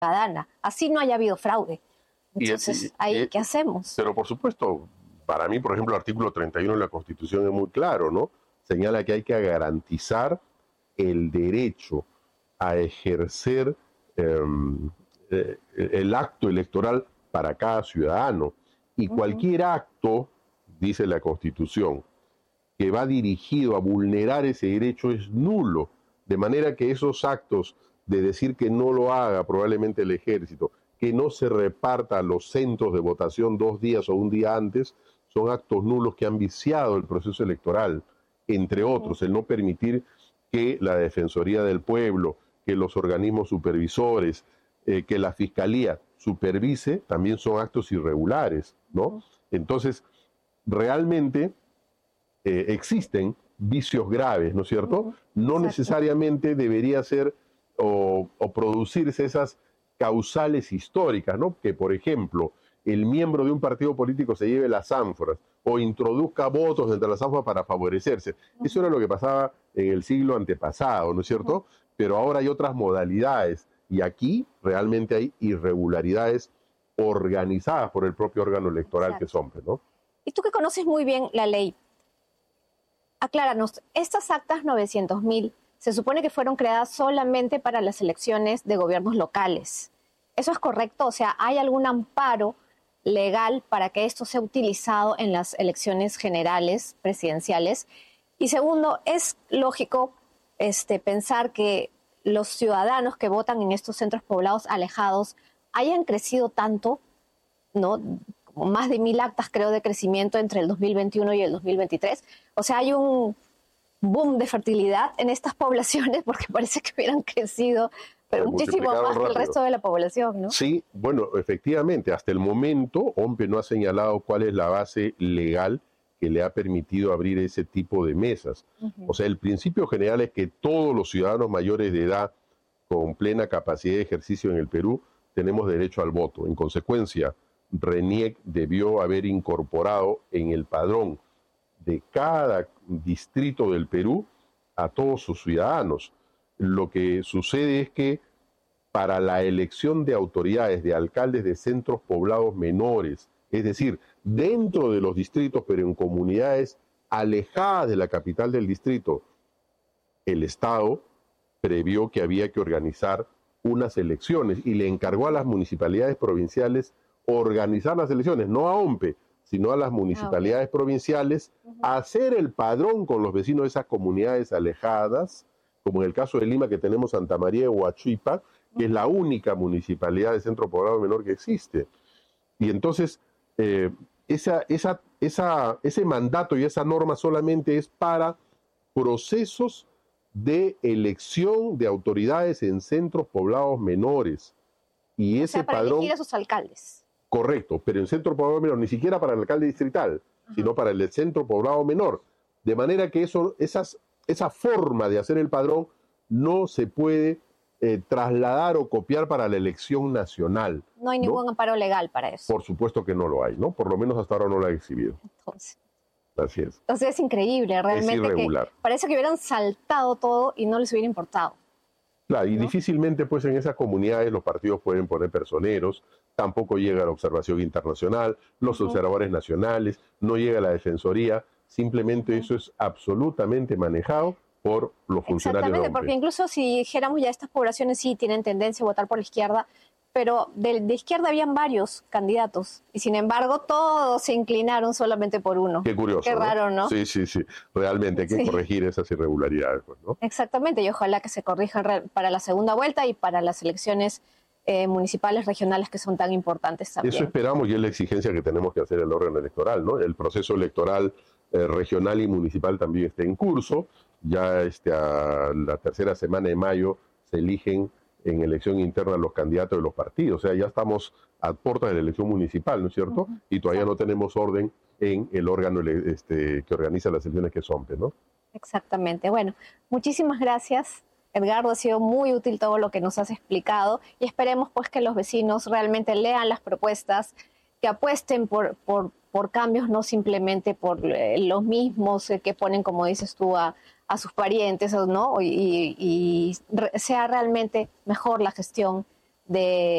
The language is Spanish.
ciudadana, así no haya habido fraude. Entonces, ¿ahí qué hacemos? Pero por supuesto, para mí, por ejemplo, el artículo 31 de la Constitución es muy claro, ¿no? Señala que hay que garantizar el derecho a ejercer el acto electoral para cada ciudadano. Y cualquier acto, dice la Constitución, que va dirigido a vulnerar ese derecho es nulo. De manera que esos actos de decir que no lo haga probablemente el ejército, que no se reparta a los centros de votación 2 días o 1 día antes, son actos nulos que han viciado el proceso electoral, entre otros, el no permitir que la Defensoría del Pueblo, que los organismos supervisores, que la Fiscalía supervise, también son actos irregulares, ¿no? Entonces, realmente existen vicios graves, ¿no es cierto? No necesariamente debería ser o producirse esas causales históricas, ¿no? Que, por ejemplo, el miembro de un partido político se lleve las ánforas o introduzca votos entre las ánforas para favorecerse. Eso era lo que pasaba en el siglo antepasado, ¿no es cierto? Pero ahora hay otras modalidades y aquí realmente hay irregularidades organizadas por el propio órgano electoral que son, ¿no? Y tú que conoces muy bien la ley, acláranos, estas actas 900.000 se supone que fueron creadas solamente para las elecciones de gobiernos locales. ¿Eso es correcto? O sea, ¿hay algún amparo legal para que esto sea utilizado en las elecciones generales, presidenciales? Y segundo, ¿es lógico pensar que los ciudadanos que votan en estos centros poblados alejados hayan crecido tanto, ¿no? Como más de 1.000 actas, creo, de crecimiento entre el 2021 y el 2023. O sea, hay un boom de fertilidad en estas poblaciones porque parece que hubieran crecido pero muchísimo más que el resto de la población, ¿no? Sí, bueno, efectivamente, hasta el momento OMPE no ha señalado cuál es la base legal que le ha permitido abrir ese tipo de mesas. O sea, el principio general es que todos los ciudadanos mayores de edad con plena capacidad de ejercicio en el Perú tenemos derecho al voto. En consecuencia, RENIEC debió haber incorporado en el padrón de cada distrito del Perú a todos sus ciudadanos. Lo que sucede es que para la elección de autoridades, de alcaldes de centros poblados menores, es decir, dentro de los distritos, pero en comunidades alejadas de la capital del distrito, el Estado previó que había que organizar unas elecciones y le encargó a las municipalidades provinciales organizar las elecciones, no a OMPE, sino a las municipalidades provinciales, hacer el padrón con los vecinos de esas comunidades alejadas, como en el caso de Lima, que tenemos Santa María de Huachipa, que es la única municipalidad de centro poblado menor que existe. Y entonces, ese mandato y esa norma solamente es para procesos de elección de autoridades en centros poblados menores. Y ese para padrón, elegir a sus alcaldes. Correcto, pero en centro poblado menor, ni siquiera para el alcalde distrital, sino para el centro poblado menor. De manera que esa forma de hacer el padrón no se puede trasladar o copiar para la elección nacional. No hay ningún amparo legal para eso. Por supuesto que no lo hay, ¿no? Por lo menos hasta ahora no lo ha exhibido. Entonces, así es. Entonces es increíble, realmente. Es irregular. Que parece que hubieran saltado todo y no les hubiera importado. Claro, y difícilmente pues en esas comunidades los partidos pueden poner personeros, tampoco llega la observación internacional, los observadores nacionales, no llega la defensoría, simplemente eso es absolutamente manejado por los funcionarios. Exactamente, porque incluso si dijéramos ya estas poblaciones sí tienen tendencia a votar por la izquierda, pero de izquierda habían varios candidatos y sin embargo todos se inclinaron solamente por uno. Qué curioso. Qué raro, ¿no? Sí, realmente hay que corregir esas irregularidades, pues, ¿no? Exactamente, y ojalá que se corrijan para la segunda vuelta y para las elecciones municipales, regionales, que son tan importantes también. Eso esperamos y es la exigencia que tenemos que hacer el órgano electoral, ¿no? El proceso electoral regional y municipal también está en curso. Ya a la tercera semana de mayo se eligen en elección interna los candidatos de los partidos. O sea, ya estamos a puertas de la elección municipal, ¿no es cierto? Y todavía no tenemos orden en el órgano que organiza las elecciones, que es OMPE, ¿no? Exactamente. Bueno, muchísimas gracias, Edgardo. Ha sido muy útil todo lo que nos has explicado y esperemos pues que los vecinos realmente lean las propuestas, que apuesten por cambios, no simplemente por los mismos que ponen, como dices tú, a sus parientes, ¿no? Y sea realmente mejor la gestión de